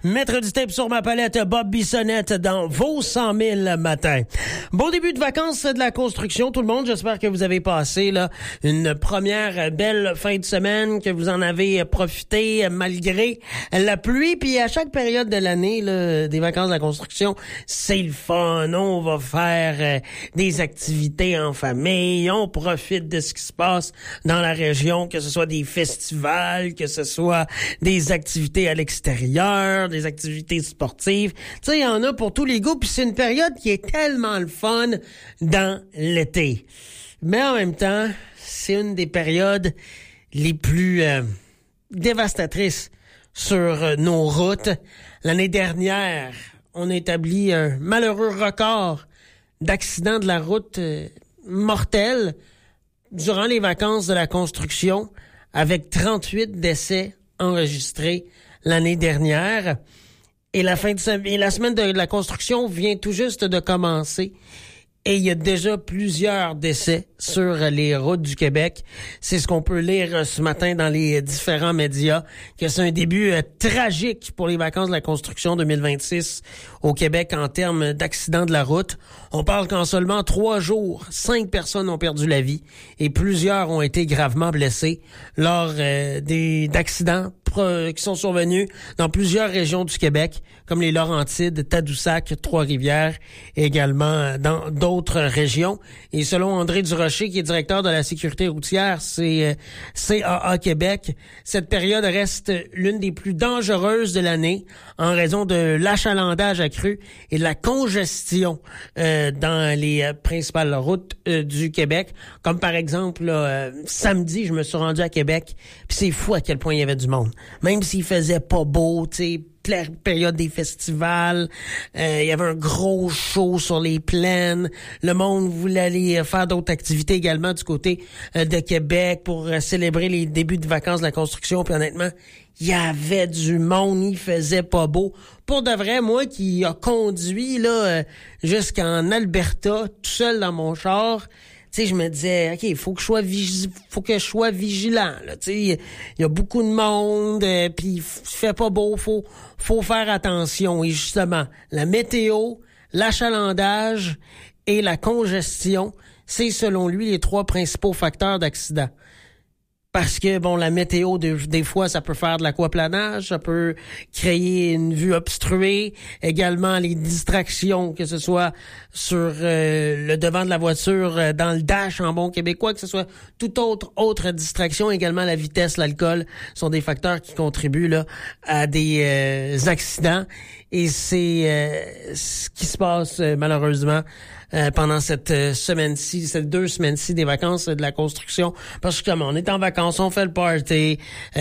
Mettre du tape sur ma palette, Bob Bissonnette dans vos 100 000 matins. Bon début de vacances de la construction, tout le monde. J'espère que vous avez passé là une première belle fin de semaine, que vous en avez profité malgré la pluie. Puis à chaque période de l'année là, des vacances de la construction, c'est le fun. On va faire des activités en famille. On profite de ce qui se passe dans la région, que ce soit des festivals, que ce soit des activités à l'extérieur, des activités sportives. Tu sais, il y en a pour tous les goûts, puis c'est une période qui est tellement le fun dans l'été. Mais en même temps, c'est une des périodes les plus dévastatrices sur nos routes. L'année dernière, on a établi un malheureux record d'accidents de la route mortels durant les vacances de la construction, avec 38 décès enregistrés l'année dernière. Et la semaine de la construction vient tout juste de commencer. Et il y a déjà plusieurs décès sur les routes du Québec. C'est ce qu'on peut lire ce matin dans les différents médias, que c'est un début tragique pour les vacances de la construction 2026 au Québec en termes d'accidents de la route. On parle qu'en seulement 3 jours, 5 personnes ont perdu la vie et plusieurs ont été gravement blessés lors d'accidents qui sont survenus dans plusieurs régions du Québec, comme les Laurentides, Tadoussac, Trois-Rivières, et également dans d'autres régions. Et selon André Durocher, qui est directeur de la sécurité routière, c'est CAA Québec, cette période reste l'une des plus dangereuses de l'année en raison de l'achalandage accru et de la congestion dans les principales routes du Québec. Comme par exemple, samedi, je me suis rendu à Québec, puis c'est fou à quel point il y avait du monde. Même s'il faisait pas beau, tu sais, période des festivals, il y avait un gros show sur les plaines, le monde voulait aller faire d'autres activités également du côté de Québec pour célébrer les débuts de vacances de la construction, puis honnêtement, il y avait du monde, il faisait pas beau. Pour de vrai, moi qui a conduit là jusqu'en Alberta, tout seul dans mon char, tu sais, je me disais, OK, il faut que je sois vigilant, là. Tu sais, il y a beaucoup de monde, puis il fait pas beau, faut faire attention. Et justement, la météo, l'achalandage et la congestion, c'est selon lui les 3 principaux facteurs d'accident. Parce que, bon, la météo, des fois, ça peut faire de l'aquaplanage, ça peut créer une vue obstruée, également les distractions, que ce soit sur le devant de la voiture, dans le dash en bon québécois, que ce soit toute autre distraction, également la vitesse, l'alcool, sont des facteurs qui contribuent là à des accidents. Et c'est ce qui se passe malheureusement pendant cette semaine-ci, ces 2 semaines-ci des vacances de la construction. Parce que comme on est en vacances, on fait le party,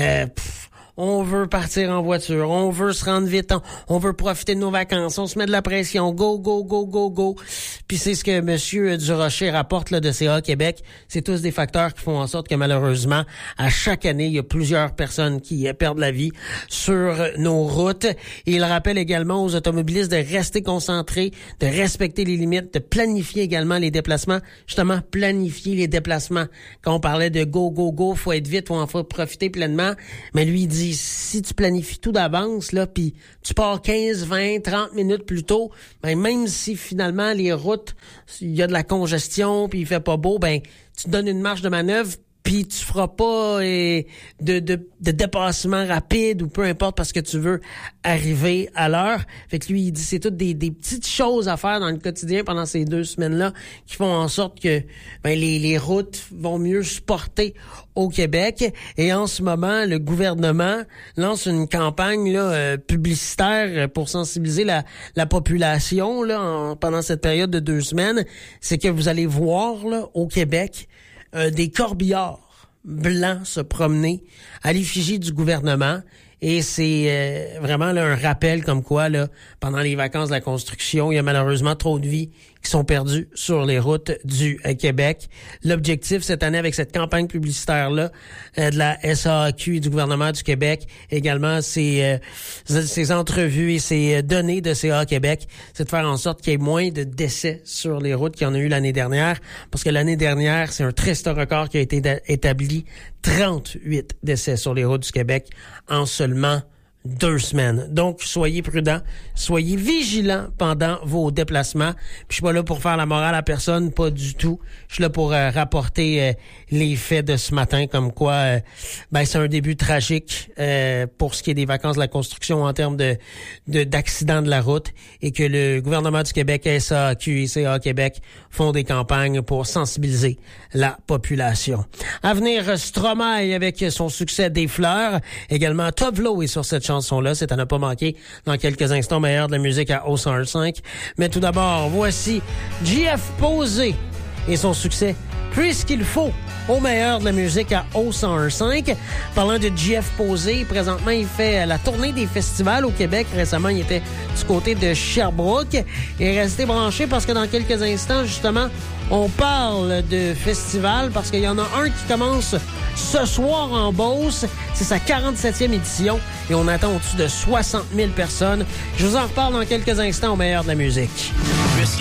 on veut partir en voiture, on veut se rendre vite, on veut profiter de nos vacances, on se met de la pression, go, go, go, go, go. Puis c'est ce que M. Durocher rapporte là, de CA Québec. C'est tous des facteurs qui font en sorte que malheureusement, à chaque année, il y a plusieurs personnes qui perdent la vie sur nos routes. Et il rappelle également aux automobilistes de rester concentrés, de respecter les limites, de planifier également les déplacements. Justement, planifier les déplacements. Quand on parlait de go, go, go, faut être vite, faut en profiter pleinement. Mais lui, il dit, si tu planifies tout d'avance, là, puis tu pars 15, 20, 30 minutes plus tôt, ben même si finalement les routes, il y a de la congestion, puis il fait pas beau, ben tu te donnes une marge de manœuvre, puis tu feras pas de dépassement rapide ou peu importe parce que tu veux arriver à l'heure. Fait que lui, il dit c'est toutes des petites choses à faire dans le quotidien pendant ces 2 semaines-là qui font en sorte que ben les routes vont mieux se porter au Québec. Et en ce moment, le gouvernement lance une campagne là publicitaire pour sensibiliser la population là pendant cette période de 2 semaines. C'est que vous allez voir là au Québec des corbillards blancs se promener à l'effigie du gouvernement. Et c'est vraiment là, un rappel comme quoi, là, pendant les vacances de la construction, il y a malheureusement trop de vies qui sont perdues sur les routes du Québec. L'objectif cette année avec cette campagne publicitaire-là de la SAQ et du gouvernement du Québec, également ces entrevues et ces données de CA Québec, c'est de faire en sorte qu'il y ait moins de décès sur les routes qu'il y en a eu l'année dernière. Parce que l'année dernière, c'est un triste record qui a été établi. 38 décès sur les routes du Québec en seulement 2 semaines. Donc, soyez prudents, soyez vigilants pendant vos déplacements. Puis, je suis pas là pour faire la morale à personne, pas du tout. Je suis là pour rapporter les faits de ce matin, comme quoi c'est un début tragique pour ce qui est des vacances de la construction en termes d'accidents de la route, et que le gouvernement du Québec, SAQ et CA Québec font des campagnes pour sensibiliser la population. À venir, Stromae avec son succès des fleurs. Également, Tovlo est sur cette chanson-là. C'est à ne pas manquer dans quelques instants, meilleur de la musique à O105. Mais tout d'abord, voici JF Posé et son succès Plus ce qu'il faut au meilleur de la musique à O105. Parlant de JF Posé, présentement, il fait la tournée des festivals au Québec. Récemment, il était du côté de Sherbrooke. Et restez branchés parce que dans quelques instants, justement, on parle de festival parce qu'il y en a un qui commence ce soir en Beauce. C'est sa 47e édition et on attend au-dessus de 60 000 personnes. Je vous en reparle dans quelques instants au meilleur de la musique.